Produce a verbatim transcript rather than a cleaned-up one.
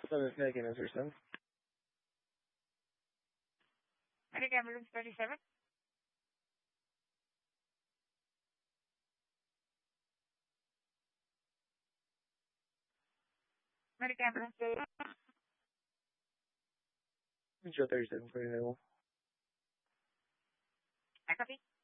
seven, Medic ambulance thirty-seven. Medic ambulance thirty-seven. Medic ambulance thirty-seven. Joe thirty-seven, pretty available. I copy.